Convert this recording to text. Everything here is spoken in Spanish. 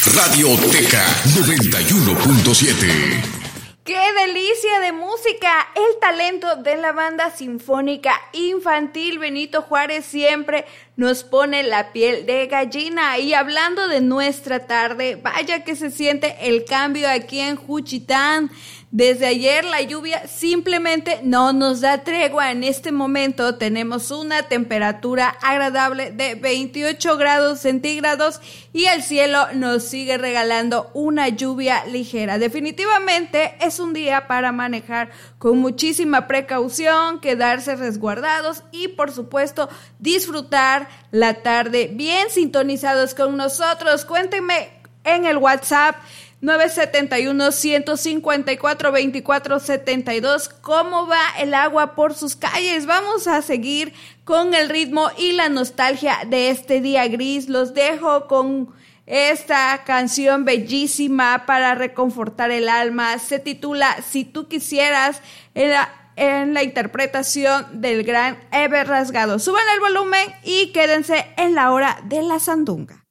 Radioteca 91.7. ¡Qué delicia de música! El talento de la banda sinfónica infantil Benito Juárez siempre nos pone la piel de gallina. Y hablando de nuestra tarde, vaya que se siente el cambio aquí en Juchitán. Desde ayer la lluvia simplemente no nos da tregua. En este momento tenemos una temperatura agradable de 28 grados centígrados y el cielo nos sigue regalando una lluvia ligera. Definitivamente es un día para manejar con muchísima precaución, quedarse resguardados y por supuesto disfrutar la tarde bien sintonizados con nosotros. Cuéntenme en el WhatsApp 971-154-2472. ¿Cómo va el agua por sus calles? Vamos a seguir con el ritmo y la nostalgia de este día gris. Los dejo con esta canción bellísima para reconfortar el alma. Se titula Si tú quisieras, en la interpretación del gran Ever Rasgado. Suban el volumen y quédense en la hora de la sandunga.